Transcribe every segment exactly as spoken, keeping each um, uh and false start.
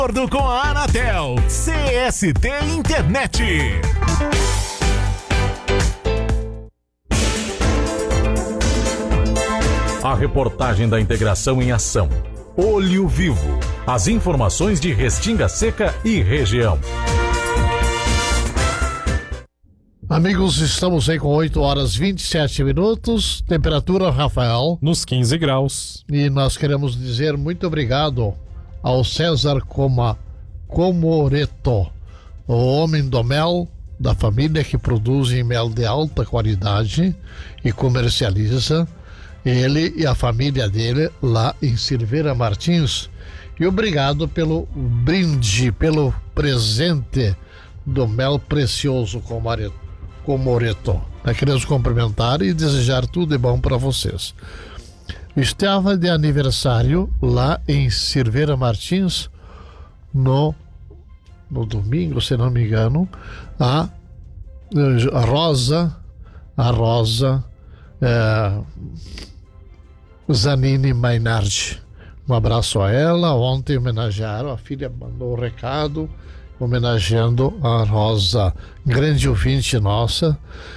acordo com a Anatel, C S T Internet. A reportagem da integração em ação. Olho Vivo. As informações de Restinga Seca e região. Amigos, estamos aí com oito horas e vinte e sete minutos. Temperatura, Rafael? Nos quinze graus. E nós queremos dizer muito obrigado ao César Coma, Comoreto, o homem do mel da família que produz mel de alta qualidade e comercializa. Ele e a família dele lá em Silveira Martins. E obrigado pelo brinde, pelo presente do mel precioso Comoreto. Nós queremos cumprimentar e desejar tudo de bom para vocês. Estava de aniversário lá em Silveira Martins no, no domingo, se não me engano, a, a Rosa, a Rosa é, Zanini Mainardi. Um abraço a ela. Ontem homenagearam, a filha mandou um recado homenageando a Rosa, grande ouvinte nossa,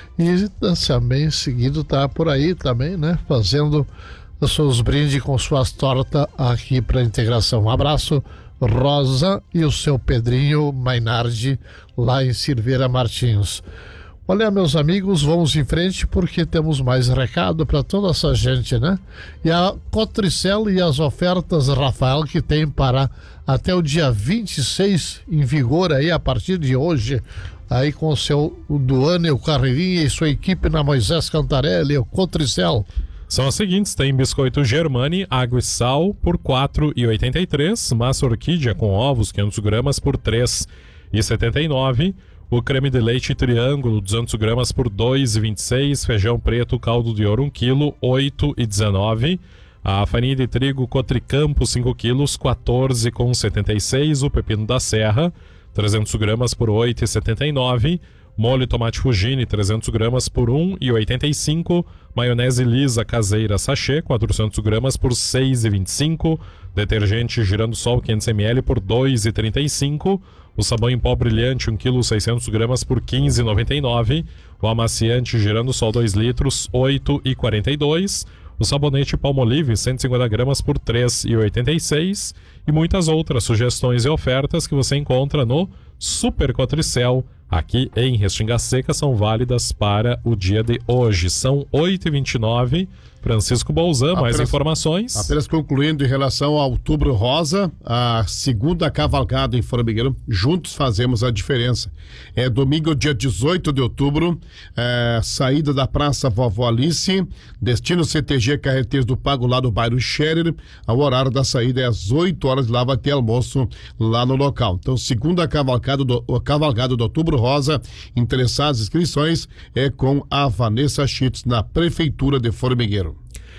e também seguido tá por aí também, né, fazendo os seus brindes com suas tortas aqui para a integração. Um abraço, Rosa, e o seu Pedrinho Mainardi lá em Silveira Martins. Olha, meus amigos, vamos em frente porque temos mais recado para toda essa gente, né? E a Cotricel e as ofertas, Rafael, que tem para até o dia vinte e seis em vigor aí, a partir de hoje, aí com o seu o Duane, o Carreirinha e sua equipe na Moisés Cantarelli, o Cotricel. São as seguintes: tem biscoito Germani, água e sal por quatro reais e oitenta e três centavos, massa orquídea com ovos quinhentos gramas por três reais e setenta e nove centavos, o creme de leite Triângulo duzentos gramas por dois reais e vinte e seis centavos, feijão preto caldo de ouro um quilo, oito reais e dezenove centavos, a farinha de trigo Cotricampo cinco quilos, quatorze reais e setenta e seis centavos, o pepino da serra trezentos gramas por oito reais e setenta e nove centavos, molho tomate Fugini trezentos gramas por um real e oitenta e cinco centavos, maionese lisa caseira sachê quatrocentos gramas por seis reais e vinte e cinco centavos, detergente Girassol quinhentos mililitros por dois reais e trinta e cinco centavos, o sabão em pó brilhante um quilo seiscentos gramas por quinze reais e noventa e nove centavos, o amaciante Girassol dois litros oito reais e quarenta e dois centavos, o sabonete Palmolive cento e cinquenta gramas por três reais e oitenta e seis centavos e muitas outras sugestões e ofertas que você encontra no Super Cotricel. Aqui em Restinga Seca são válidas para o dia de hoje. São oito e vinte e nove. Francisco Bolzan, mais informações. Apenas concluindo em relação ao Outubro Rosa, a segunda cavalgada em Formigueiro, juntos fazemos a diferença. É domingo, dia dezoito de outubro, é, saída da Praça Vovó Alice, destino C T G Carreteiros do Pago, lá do bairro Scherer. O horário da saída é às oito horas, lá vai ter almoço lá no local. Então, segunda cavalgada do, cavalgada do Outubro Rosa, interessadas inscrições é com a Vanessa Schitz, na Prefeitura de Formigueiro.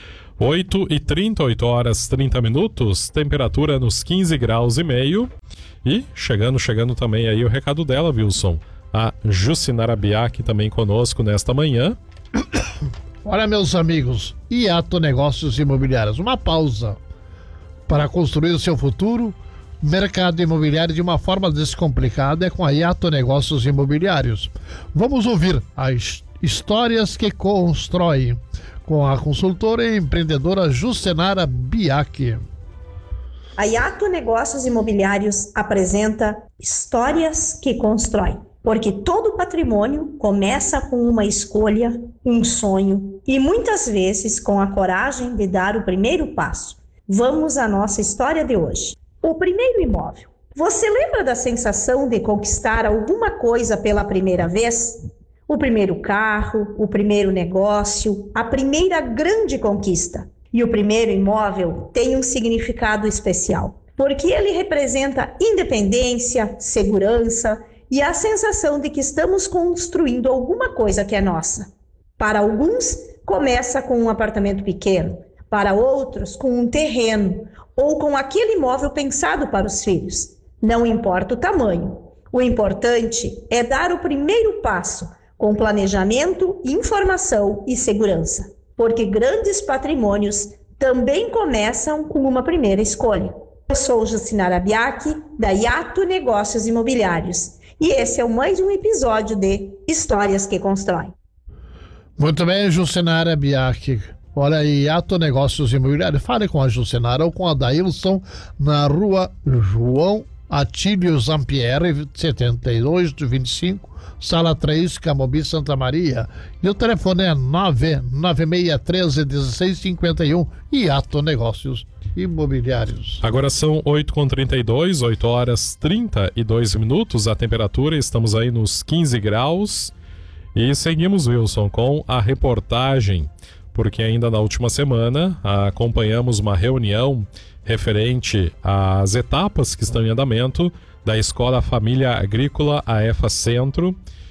oito e trinta, oito horas e trinta minutos, temperatura nos quinze graus e meio. E chegando, chegando também aí o recado dela, Wilson, a Jucinara Biac também conosco nesta manhã. Olha, meus amigos, Iato Negócios Imobiliários, uma pausa para construir o seu futuro. Mercado imobiliário de uma forma descomplicada é com a Iato Negócios Imobiliários. Vamos ouvir as histórias que constroem com a consultora e empreendedora Jucinara Biac. A Iato Negócios Imobiliários apresenta Histórias que Constroem, porque todo patrimônio começa com uma escolha, um sonho e muitas vezes com a coragem de dar o primeiro passo. Vamos à nossa história de hoje. O primeiro imóvel. Você lembra da sensação de conquistar alguma coisa pela primeira vez? O primeiro carro, o primeiro negócio, a primeira grande conquista. E o primeiro imóvel tem um significado especial, porque ele representa independência, segurança e a sensação de que estamos construindo alguma coisa que é nossa. Para alguns, começa com um apartamento pequeno, para outros, com um terreno ou com aquele imóvel pensado para os filhos. Não importa o tamanho. O importante é dar o primeiro passo com planejamento, informação e segurança, porque grandes patrimônios também começam com uma primeira escolha. Eu sou Jucinara Biaki, da Yato Negócios Imobiliários, e esse é o mais um episódio de Histórias que Constroem. Muito bem, Jucinara Biaki. Olha aí, Yato Negócios Imobiliários. Fale com a Jucinara ou com a Daílson na rua João Atílio Zampieri, setenta e dois, vinte e cinco, sala três, Camobi, Santa Maria. E o telefone é nove nove seis um três, um seis cinco um, Yato Negócios Imobiliários. Agora são oito e trinta e dois, oito horas e trinta e dois minutos. A temperatura, estamos aí nos quinze graus. E seguimos, Wilson, com a reportagem, porque ainda na última semana acompanhamos uma reunião referente às etapas que estão em andamento da Escola Família Agrícola, a EFA Centro,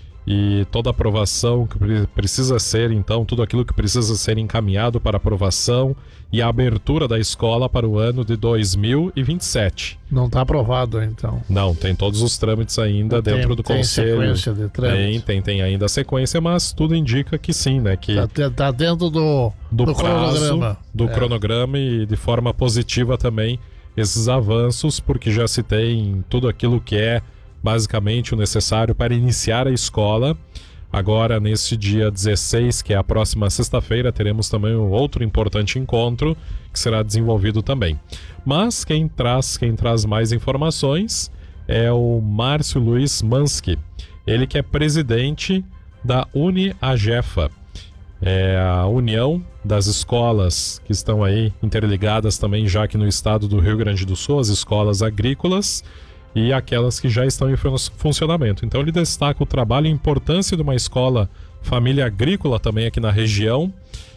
e toda a aprovação que precisa ser, então, tudo aquilo que precisa ser encaminhado para aprovação e a abertura da escola para o ano de dois mil e vinte e sete. Não está aprovado, então? Não, tem todos os trâmites ainda tem, dentro do tem conselho. Tem sequência de trâmites? Tem, tem, tem ainda a sequência, mas tudo indica que sim, né? Que tá, tá dentro do, do, do prazo, cronograma. Do é. cronograma e de forma positiva também esses avanços, porque já se tem tudo aquilo que é basicamente o necessário para iniciar a escola. Agora, nesse dia dezesseis, que é a próxima sexta-feira, teremos também um outro importante encontro que será desenvolvido também. Mas quem traz, quem traz mais informações é o Márcio Luiz Mansky. Ele que é presidente da UniAgefa. É a união das escolas que estão aí interligadas também já aqui no estado do Rio Grande do Sul, as escolas agrícolas e aquelas que já estão em funcionamento. Então ele destaca o trabalho e a importância de uma escola família agrícola também aqui na região,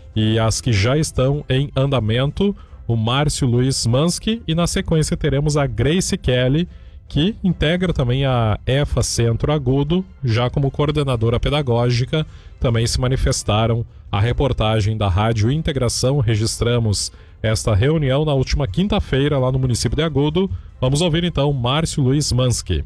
e as que já estão em andamento, o Márcio Luiz Mansky, e na sequência teremos a Grace Kelly, que integra também a EFA Centro Agudo, já como coordenadora pedagógica. Também se manifestaram. A reportagem da Rádio Integração, registramos esta reunião na última quinta-feira lá no município de Agudo. Vamos ouvir então Márcio Luiz Mansky.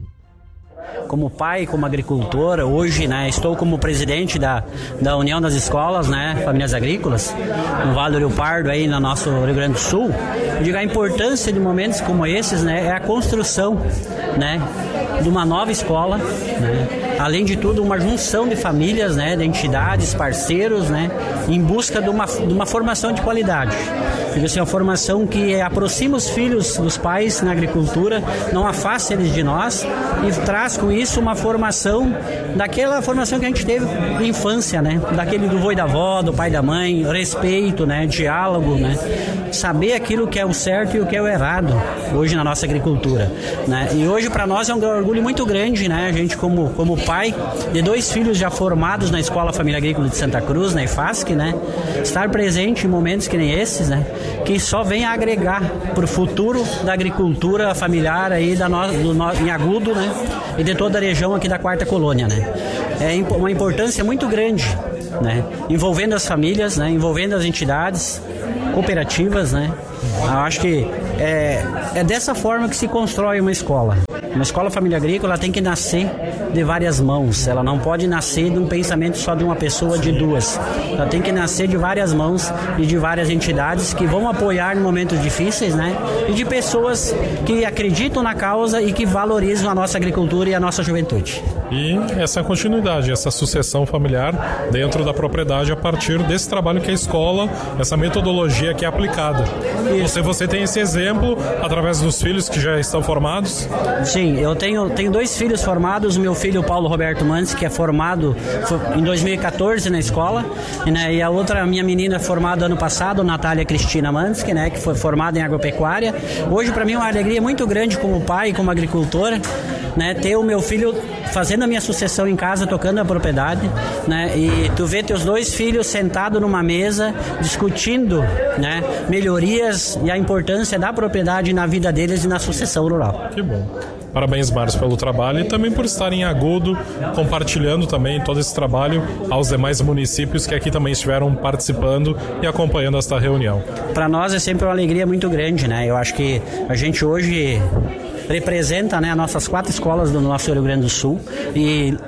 Como pai, como agricultor, hoje, né, estou como presidente da, da União das Escolas, né, Famílias Agrícolas, no Vale do Rio Pardo, aí no nosso Rio Grande do Sul. Eu digo, a importância de momentos como esses, né, é a construção, né, de uma nova escola, né, além de tudo, uma junção de famílias, né, de entidades, parceiros, né, em busca de uma, de uma formação de qualidade. Digo assim, uma formação que aproxima os filhos dos pais na agricultura, não afasta eles de nós e traz com isso uma formação daquela formação que a gente teve na infância, né? Daquele do vô e da avó, do pai e da mãe, respeito, né? Diálogo, né? Saber aquilo que é o certo e o que é o errado hoje na nossa agricultura, né? E hoje para nós é um orgulho muito grande, né? A gente como, como pai de dois filhos já formados na Escola Família Agrícola de Santa Cruz, na IFASC, né? Estar presente em momentos que nem esses, né? Que só vem a agregar para o futuro da agricultura familiar aí da no, do no, em Agudo, né? E de toda a região aqui da Quarta Colônia, né? É uma importância muito grande, né? Envolvendo as famílias, né? Envolvendo as entidades cooperativas, né? Eu acho que é, é dessa forma que se constrói uma escola. Uma escola família agrícola tem que nascer de várias mãos. Ela não pode nascer de um pensamento só de uma pessoa, de duas. Ela tem que nascer de várias mãos e de várias entidades que vão apoiar em momentos difíceis, né? E de pessoas que acreditam na causa e que valorizam a nossa agricultura e a nossa juventude. E essa continuidade, essa sucessão familiar dentro da propriedade a partir desse trabalho que é a escola, essa metodologia que é aplicada. Você, você tem esse exemplo através dos filhos que já estão formados? Sim, eu tenho, tenho dois filhos formados. Meu filho Paulo Roberto Mantes, que é formado em dois mil e quatorze na escola, né, e a outra, minha menina, formada ano passado, Natália Cristina Mantes, que, né, que foi formada em agropecuária. Hoje para mim é uma alegria muito grande como pai e como agricultora, né, ter o meu filho fazendo a minha sucessão em casa, tocando a propriedade, né, e tu vê teus dois filhos sentados numa mesa discutindo, né, melhorias e a importância da propriedade na vida deles e na sucessão rural. Que bom. Parabéns, Márcio, pelo trabalho e também por estar em Agudo, compartilhando também todo esse trabalho aos demais municípios que aqui também estiveram participando e acompanhando esta reunião. Para nós é sempre uma alegria muito grande, né? Eu acho que a gente hoje representa, né, as nossas quatro escolas do nosso Rio Grande do Sul e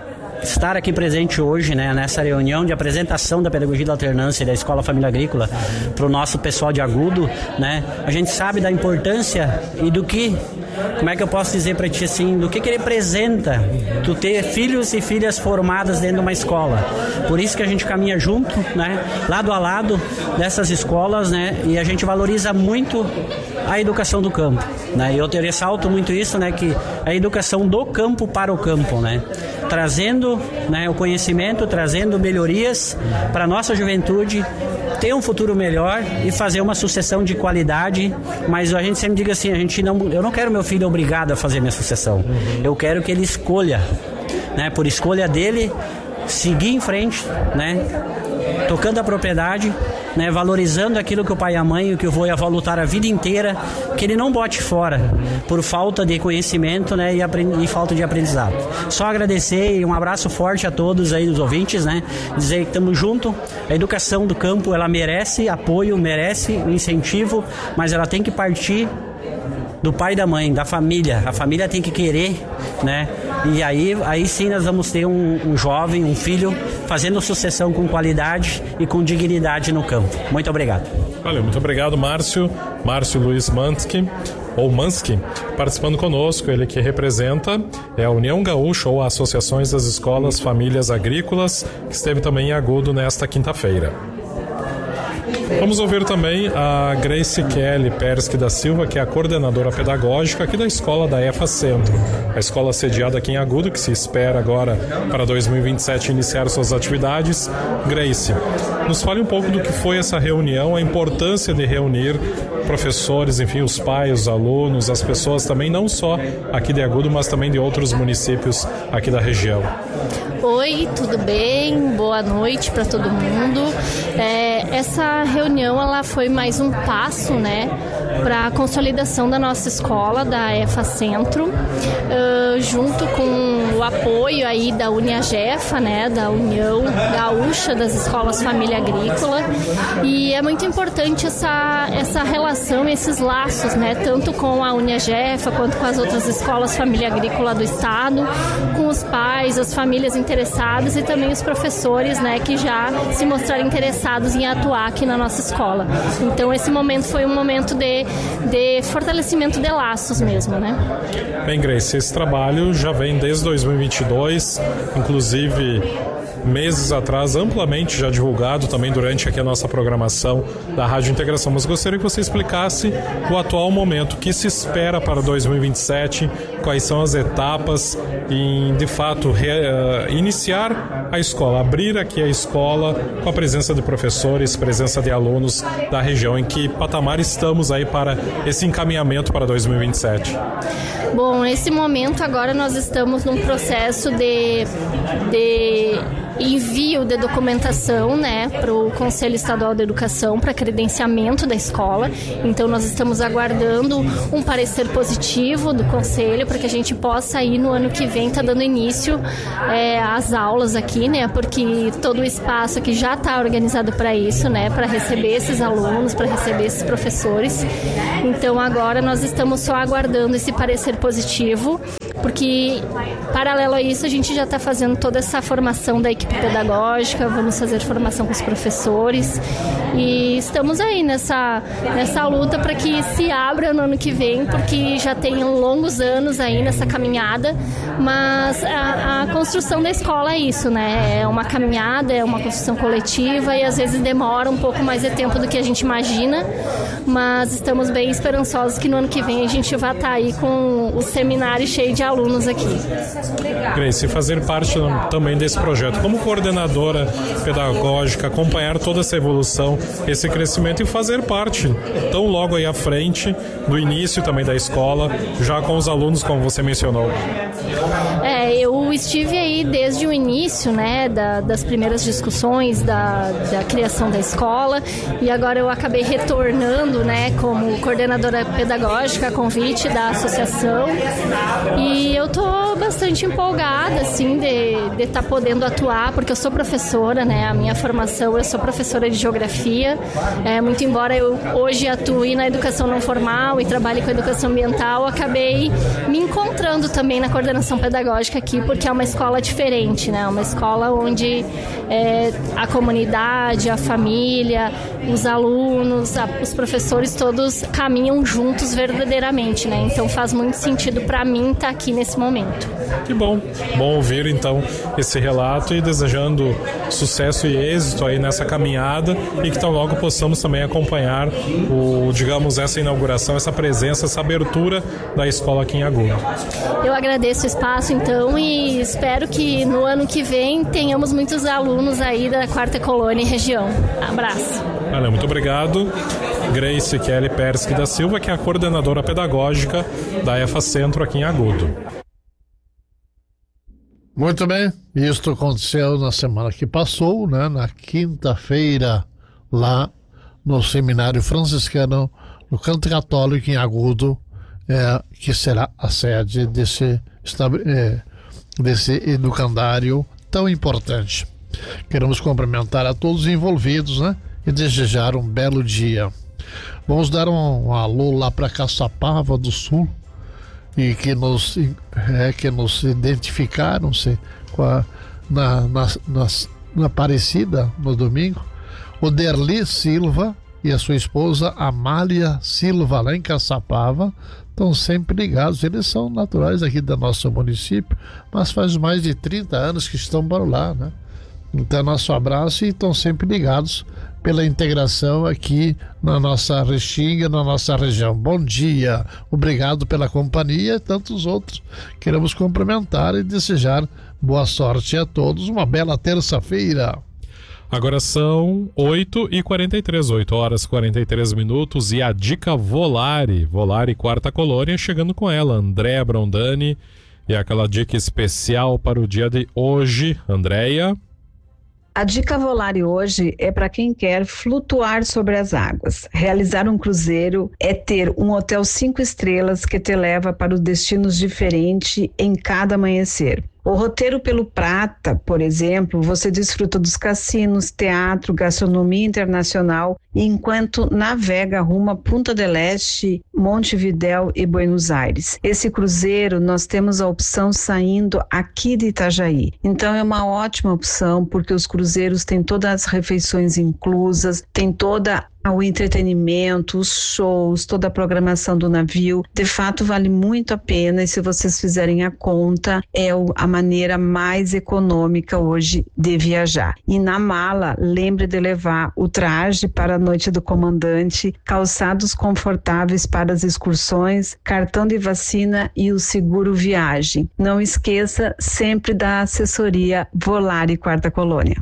estar aqui presente hoje, né, nessa reunião de apresentação da pedagogia da alternância da Escola Família Agrícola para o nosso pessoal de Agudo, né? A gente sabe da importância e do que, como é que eu posso dizer para ti assim, do que que representa tu ter filhos e filhas formadas dentro de uma escola. Por isso que a gente caminha junto, né, lado a lado dessas escolas, né, e a gente valoriza muito a educação do campo, né? E eu te ressalto muito isso, né, que a educação do campo para o campo, né? Trazendo, né, o conhecimento, trazendo melhorias para a nossa juventude ter um futuro melhor e fazer uma sucessão de qualidade. Mas a gente sempre diz assim, a gente não, eu não quero meu filho obrigado a fazer minha sucessão. Eu quero que ele escolha, né, por escolha dele, seguir em frente, né, tocando a propriedade, né, valorizando aquilo que o pai e a mãe, que o vô e a avó lutaram a vida inteira, que ele não bote fora por falta de conhecimento, né, e, aprend- e falta de aprendizado. Só agradecer e um abraço forte a todos aí dos ouvintes, né, dizer que estamos juntos. A educação do campo, ela merece apoio, merece incentivo, mas ela tem que partir do pai e da mãe, da família. A família tem que querer, né? E aí, aí sim nós vamos ter um, um jovem, um filho, fazendo sucessão com qualidade e com dignidade no campo. Muito obrigado. Valeu, muito obrigado, Márcio. Márcio Luiz Mansky, ou Mansky, participando conosco, ele que representa é a União Gaúcha, ou Associações das Escolas Famílias Agrícolas, que esteve também em Agudo nesta quinta-feira. Vamos ouvir também a Grace Kelly Persky da Silva, que é a coordenadora pedagógica aqui da escola da EFA Centro. A escola sediada aqui em Agudo, que se espera agora para dois mil e vinte e sete iniciar suas atividades. Grace, nos fale um pouco do que foi essa reunião, a importância de reunir professores, enfim, os pais, os alunos, as pessoas também, não só aqui de Agudo, mas também de outros municípios aqui da região. Oi, tudo bem? Boa noite para todo mundo. É, essa reunião ela foi mais um passo, né, para a consolidação da nossa escola, da EFA Centro, uh, junto com o apoio aí da Uniagefa, né, da União Gaúcha das Escolas Família Agrícola. E é muito importante essa, essa relação, esses laços, né, tanto com a Uniagefa quanto com as outras escolas Família Agrícola do estado, com os pais, as famílias interessadas e também os professores, né, que já se mostraram interessados em atuar aqui na nossa escola. Então esse momento foi um momento de, de fortalecimento de laços mesmo, né? Bem, Grace, esse trabalho já vem desde dois mil e vinte e dois, inclusive meses atrás, amplamente já divulgado também durante aqui a nossa programação da Rádio Integração. Mas gostaria que você explicasse o atual momento, o que se espera para dois mil e vinte e sete, quais são as etapas em, de fato, re, uh, iniciar a escola, abrir aqui a escola com a presença de professores, presença de alunos da região. Em que patamar estamos aí para esse encaminhamento para dois mil e vinte e sete? Bom, nesse momento agora nós estamos num processo de, de envio de documentação, né, para o Conselho Estadual de Educação para credenciamento da escola. Então nós estamos aguardando um parecer positivo do Conselho para que a gente possa aí no ano que vem estar tá dando início é, às aulas aqui, né, porque todo o espaço aqui já está organizado para isso, né, para receber esses alunos, para receber esses professores. Então agora nós estamos só aguardando esse parecer positivo, porque paralelo a isso a gente já está fazendo toda essa formação da equipe pedagógica, vamos fazer formação com os professores e estamos aí nessa, nessa luta para que se abra no ano que vem, porque já tem longos anos aí nessa caminhada, mas a, a construção da escola é isso, né? É uma caminhada, é uma construção coletiva e às vezes demora um pouco mais de tempo do que a gente imagina, mas estamos bem esperançosos que no ano que vem a gente vai estar aí com o seminário cheio de alunos aqui. Grace, fazer parte também desse projeto, como coordenadora pedagógica, acompanhar toda essa evolução, esse crescimento e fazer parte, tão logo aí à frente do início também da escola, já com os alunos, como você mencionou. É, eu estive aí desde o início, né, da, das primeiras discussões da, da criação da escola e agora eu acabei retornando, né, como coordenadora pedagógica a convite da associação e eu estou bastante bastante empolgada, assim, de estar podendo atuar, porque eu sou professora, né? A minha formação, eu sou professora de geografia. É, muito embora eu hoje atue na educação não formal e trabalhe com educação ambiental, acabei me encontrando também na coordenação pedagógica aqui, porque é uma escola diferente, né? Uma escola onde é, a comunidade, a família, os alunos, a, os professores todos caminham juntos verdadeiramente, né? Então faz muito sentido para mim estar aqui nesse momento. Que bom, bom ouvir então esse relato e desejando sucesso e êxito aí nessa caminhada e que tão logo possamos também acompanhar o, digamos, essa inauguração, essa presença, essa abertura da escola aqui em Agudo. Eu agradeço o espaço então e espero que no ano que vem tenhamos muitos alunos aí da Quarta Colônia e região. Abraço. Olha, muito obrigado. Grace Kelly Persky da Silva, que é a coordenadora pedagógica da E F A Centro aqui em Agudo. Muito bem, isto aconteceu na semana que passou, né? Na quinta-feira, lá no Seminário Franciscano, no Canto Católico em Agudo, é, que será a sede desse, é, desse educandário tão importante. Queremos cumprimentar a todos os envolvidos, né? E desejar um belo dia. Vamos dar um, um alô lá para Caçapava do Sul, e que nos, é, que nos identificaram-se com a, na, na, na, na Aparecida no domingo, o Derli Silva e a sua esposa Amália Silva, lá em Caçapava, estão sempre ligados. Eles são naturais aqui do nosso município, mas faz mais de trinta anos que estão por lá, né? Então, nosso abraço, e estão sempre ligados pela integração aqui na nossa Restinga, na nossa região. Bom dia, obrigado pela companhia e tantos outros. Queremos cumprimentar e desejar boa sorte a todos. Uma bela terça-feira. Agora são oito e quarenta e três, oito horas e quarenta e três minutos, e a dica Volare, Volare Quarta Colônia, chegando com ela, Andréa Brondani, e aquela dica especial para o dia de hoje. Andréia? A dica Volare hoje é para quem quer flutuar sobre as águas. Realizar um cruzeiro é ter um hotel cinco estrelas que te leva para os destinos diferentes em cada amanhecer. O roteiro pelo Prata, por exemplo, você desfruta dos cassinos, teatro, gastronomia internacional, enquanto navega rumo a Punta del Este, Montevidéu e Buenos Aires. Esse cruzeiro nós temos a opção saindo aqui de Itajaí. Então é uma ótima opção, porque os cruzeiros têm todas as refeições inclusas, tem toda o entretenimento, os shows, toda a programação do navio. De fato, vale muito a pena, e se vocês fizerem a conta, é a maneira mais econômica hoje de viajar. E na mala, lembre de levar o traje para a noite do comandante, calçados confortáveis para as excursões, cartão de vacina e o seguro viagem. Não esqueça sempre da assessoria Volare Quarta Colônia.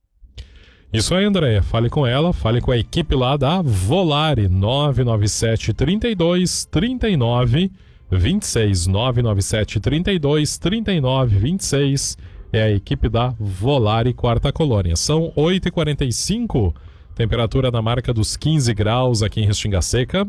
Isso aí, Andréia. Fale com ela, fale com a equipe lá da Volare, nove nove sete, trinta e dois, trinta e nove, vinte e seis, nove nove sete, trinta e dois, trinta e nove, vinte e seis, é a equipe da Volare Quarta Colônia. São oito e quarenta e cinco, temperatura na marca dos quinze graus aqui em Restinga Seca.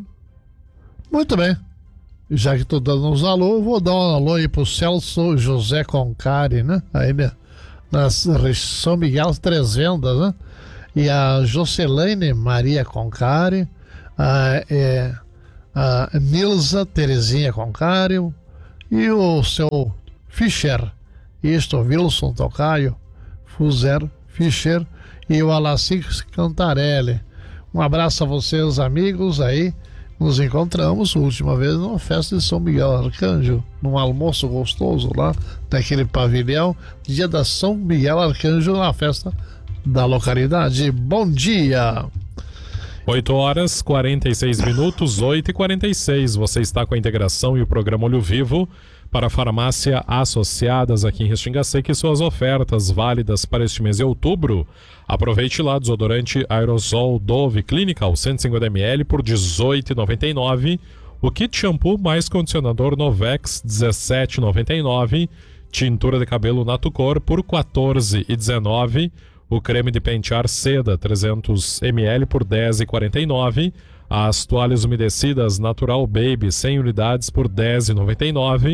Muito bem. Já que estou dando uns alô, vou dar um alô aí pro Celso José Concari, né? Aí, né? Nas São Miguel Três Vendas, né? E a Jocelaine Maria Concari, a, é, a Nilza Terezinha Concari e o seu Fischer, isto, Wilson Tocaio, Fuser Fischer e o Alaci Cantarelli. Um abraço a vocês, amigos, aí. Nos encontramos a última vez numa festa de São Miguel Arcanjo, num almoço gostoso lá, naquele pavilhão, dia da São Miguel Arcanjo, na festa da localidade. Bom dia! oito horas e quarenta e seis minutos, oito e quarenta e seis. Você está com a integração e o programa Olho Vivo para a Farmácia Associadas aqui em Restinga Seca e suas ofertas válidas para este mês de outubro. Aproveite lá, desodorante aerosol Dove Clinical cento e cinquenta mililitros por dezoito reais e noventa e nove centavos. O kit shampoo mais condicionador Novex dezessete reais e noventa e nove centavos. Tintura de cabelo Natucor por quatorze reais e dezenove centavos. O creme de pentear Seda trezentos mililitros por dez reais e quarenta e nove centavos. As toalhas umedecidas Natural Baby cem unidades por dez reais e noventa e nove centavos.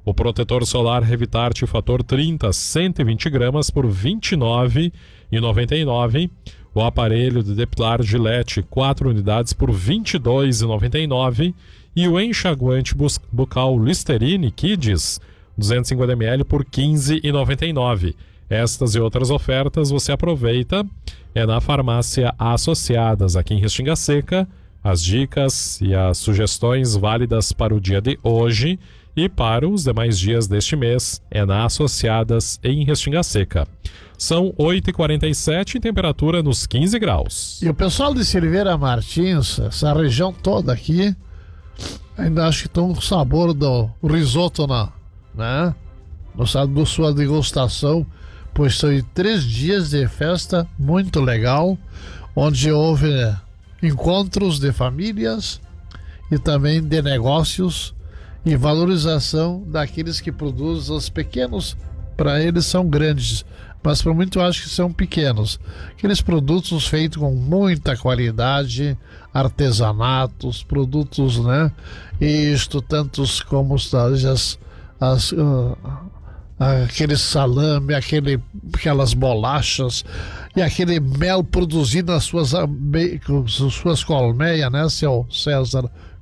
O protetor solar Revitarte fator trinta, cento e vinte gramas por vinte e nove reais e noventa e nove centavos. O aparelho de depilar Gillette, quatro unidades por vinte e dois reais e noventa e nove centavos. E o enxaguante bucal Listerine Kids, duzentos e cinquenta mililitros por quinze reais e noventa e nove centavos. Estas e outras ofertas você aproveita é na Farmácia Associadas, aqui em Restinga Seca. As dicas e as sugestões válidas para o dia de hoje e para os demais dias deste mês é na Associadas em Restinga Seca. São oito e quarenta e sete, temperatura nos quinze graus. E o pessoal de Silveira Martins, essa região toda aqui, ainda acho que estão com o sabor do risoto na, né? No sábado da sua degustação, pois são três dias de festa muito legal, onde houve encontros de famílias e também de negócios e valorização daqueles que produzem os pequenos. Para eles são grandes, mas para muitos eu acho que são pequenos. Aqueles produtos feitos com muita qualidade, artesanatos, produtos, né? E isto tantos como as, as uh, aquele salame, aquele, aquelas bolachas e aquele mel produzido nas suas, suas colmeias, né, seu César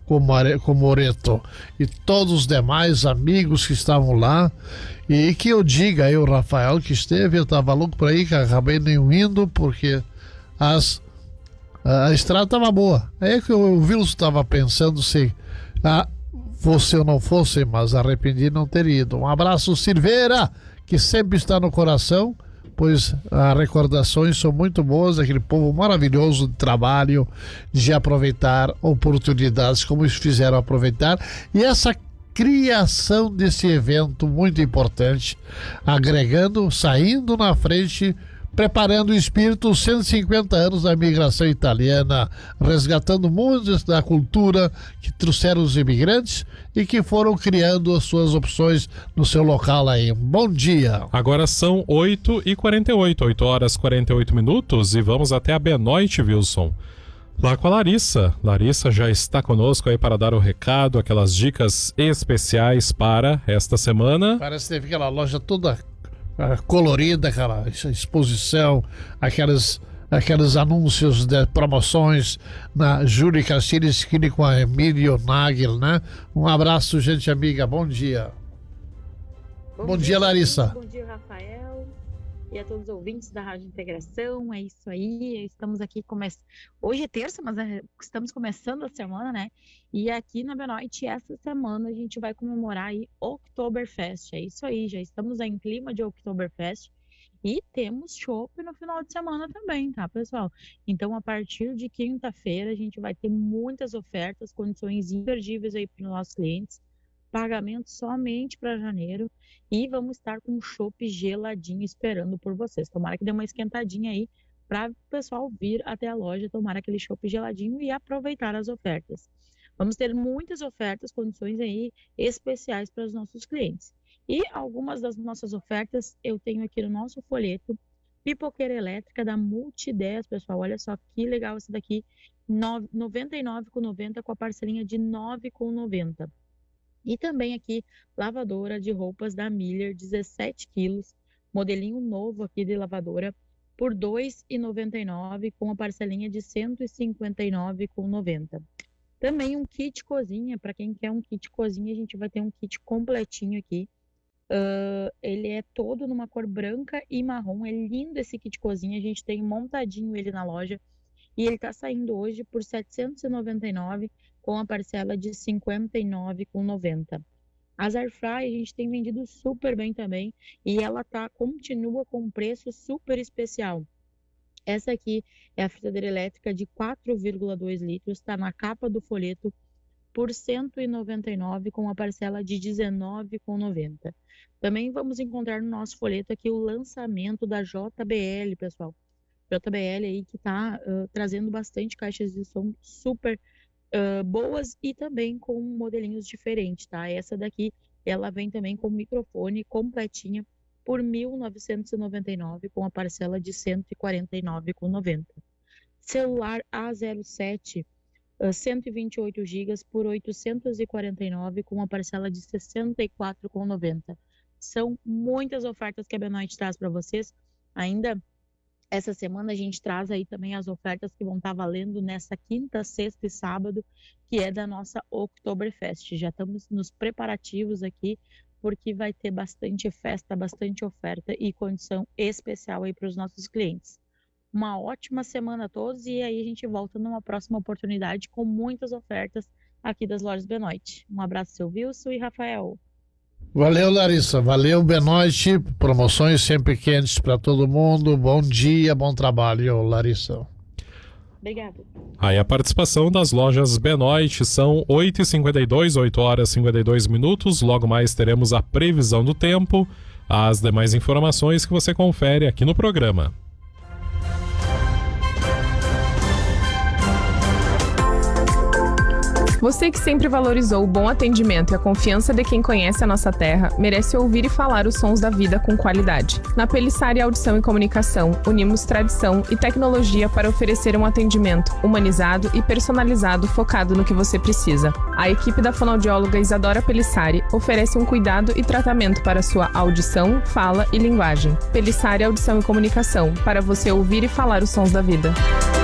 Comoreto, e todos os demais amigos que estavam lá. E que eu diga, eu, Rafael, que esteve, eu estava louco por aí, que acabei nem indo, porque as, a, a estrada estava boa. Aí que o Wilson estava pensando se ah, fosse ou não fosse, mas arrependi de não ter ido. Um abraço, Silveira, que sempre está no coração, pois as recordações são muito boas, aquele povo maravilhoso de trabalho, de aproveitar oportunidades como eles fizeram aproveitar, e essa criação desse evento muito importante, agregando, saindo na frente, preparando o espírito, cento e cinquenta anos da imigração italiana, resgatando muitos da cultura que trouxeram os imigrantes e que foram criando as suas opções no seu local aí. Bom dia. Agora são oito e quarenta e oito, oito horas e quarenta e oito minutos, e vamos até a Benoit, Wilson. Lá com a Larissa. Larissa já está conosco aí para dar o recado, aquelas dicas especiais para esta semana. Parece que teve aquela loja toda colorida, aquela exposição, aqueles, aqueles anúncios de promoções na Júlia Castilho Esquini com a Emílio Nagel, né? Um abraço, gente amiga, bom dia. Bom, bom dia, dia, Larissa. Bom dia, Rafael, e a todos os ouvintes da Rádio Integração. É isso aí, estamos aqui, come... hoje é terça, mas estamos começando a semana, né? E aqui na Benoit, essa semana, a gente vai comemorar aí Oktoberfest. É isso aí, já estamos em clima de Oktoberfest. E temos chopp no final de semana também, tá, pessoal? Então, a partir de quinta-feira, a gente vai ter muitas ofertas, condições imperdíveis aí para os nossos clientes. Pagamento somente para janeiro. E vamos estar com um chopp geladinho esperando por vocês. Tomara que dê uma esquentadinha aí para o pessoal vir até a loja, tomar aquele chopp geladinho e aproveitar as ofertas. Vamos ter muitas ofertas, condições aí especiais para os nossos clientes. E algumas das nossas ofertas eu tenho aqui no nosso folheto. Pipoqueira elétrica da Multi dez, pessoal. Olha só que legal esse daqui. noventa e nove reais e noventa centavos com a parcelinha de nove reais e noventa centavos. E também aqui, lavadora de roupas da Miller, dezessete quilos. Modelinho novo aqui de lavadora por dois reais e noventa e nove centavos com a parcelinha de cento e cinquenta e nove reais e noventa centavos. Também um kit cozinha, para quem quer um kit cozinha, a gente vai ter um kit completinho aqui. Uh, ele é todo numa cor branca e marrom, é lindo esse kit cozinha, a gente tem montadinho ele na loja. E ele está saindo hoje por setecentos e noventa e nove reais com a parcela de cinquenta e nove reais e noventa centavos. As Airfry a gente tem vendido super bem também e ela tá, continua com um preço super especial. Essa aqui é a fritadeira elétrica de quatro vírgula dois litros, está na capa do folheto por cento e noventa e nove reais com a parcela de dezenove reais e noventa centavos. Também vamos encontrar no nosso folheto aqui o lançamento da J B L, pessoal. J B L aí que está uh, trazendo bastante caixas de som super uh, boas e também com modelinhos diferentes, tá? Essa daqui, ela vem também com microfone completinha por mil novecentos e noventa e nove reais com a parcela de cento e quarenta e nove reais e noventa centavos. Celular A zero sete uh, cento e vinte e oito gigas por oitocentos e quarenta e nove com uma parcela de sessenta e quatro reais e noventa centavos. São muitas ofertas que a Benoit traz para vocês. Ainda essa semana a gente traz aí também as ofertas que vão estar valendo nessa quinta, sexta e sábado, que é da nossa Oktoberfest. Já estamos nos preparativos aqui, porque vai ter bastante festa, bastante oferta e condição especial aí para os nossos clientes. Uma ótima semana a todos e aí a gente volta numa próxima oportunidade com muitas ofertas aqui das lojas Benoit. Um abraço, seu Wilson e Rafael. Valeu, Larissa. Valeu, Benoit. Promoções sempre quentes para todo mundo. Bom dia, bom trabalho, Larissa. Obrigada. Aí a participação das lojas Benoit. São oito e cinquenta e dois, oito horas e cinquenta e dois minutos. Logo mais teremos a previsão do tempo. As demais informações que você confere aqui no programa. Você que sempre valorizou o bom atendimento e a confiança de quem conhece a nossa terra, merece ouvir e falar os sons da vida com qualidade. Na Pelissari Audição e Comunicação, unimos tradição e tecnologia para oferecer um atendimento humanizado e personalizado focado no que você precisa. A equipe da fonoaudióloga Isadora Pelissari oferece um cuidado e tratamento para sua audição, fala e linguagem. Pelissari Audição e Comunicação, para você ouvir e falar os sons da vida.